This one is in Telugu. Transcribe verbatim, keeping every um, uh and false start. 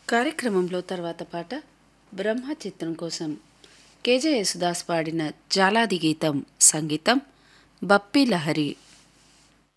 కార్యక్రమంలో తర్వాత పాట బ్రహ్మ చిత్రం కోసం కేజే యేసుదాస్ పాడిన జాలాది గీతం, సంగీతం బప్పి లహరి.